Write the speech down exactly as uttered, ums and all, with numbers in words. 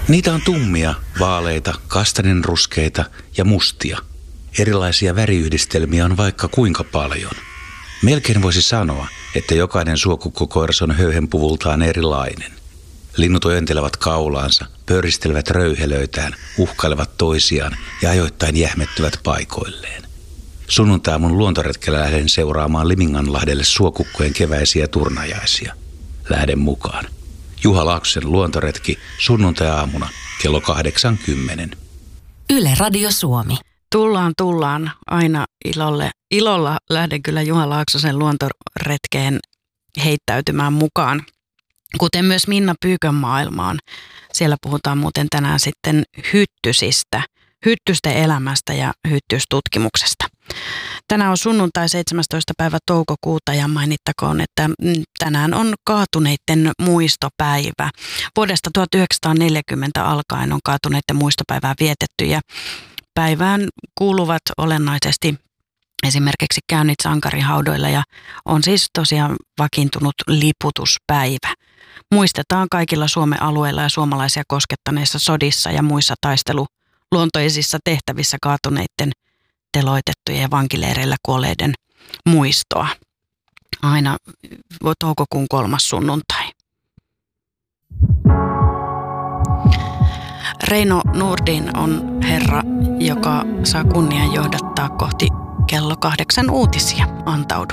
Niitä on tummia, vaaleita, kastaninruskeita ja mustia. Erilaisia väriyhdistelmiä on vaikka kuinka paljon. Melkein voisi sanoa, että jokainen suokukkokoiras on höyhenpuvultaan erilainen. Linnut ojentelevat kaulaansa, pöristelevät röyhelöitään, uhkailevat toisiaan ja ajoittain jähmettyvät paikoilleen. Sunnuntaiaamun luontoretkellä lähden seuraamaan Liminganlahdelle suokukkojen keväisiä turnajaisia. Lähden mukaan. Juha Laaksosen luontoretki sunnuntai-aamuna kello kahdeksankymmentä. Yle Radio Suomi. Tullaan, tullaan aina ilolle. Ilolla lähden kyllä Juha Laaksosen luontoretkeen heittäytymään mukaan, kuten myös Minna Pyykön maailmaan. Siellä puhutaan muuten tänään sitten hyttysistä, hyttysten elämästä ja hyttystutkimuksesta. Tänään on sunnuntai seitsemästoista päivä toukokuuta ja mainittakoon, että tänään on kaatuneiden muistopäivä. Vuodesta tuhatyhdeksänsataaneljäkymmentä alkaen on kaatuneiden muistopäivää vietetty ja päivään kuuluvat olennaisesti esimerkiksi käynnit sankarihaudoilla ja on siis tosiaan vakiintunut liputuspäivä. Muistetaan kaikilla Suomen alueilla ja suomalaisia koskettaneissa sodissa ja muissa taisteluluontoisissa tehtävissä kaatuneiden, teloitettujen ja vankileireillä kuolleiden muistoa. Aina toukokuun kolmas sunnuntai. Reino Nordin on herra, joka saa kunnian johdattaa kohti kello kahdeksan uutisia. Antaudu.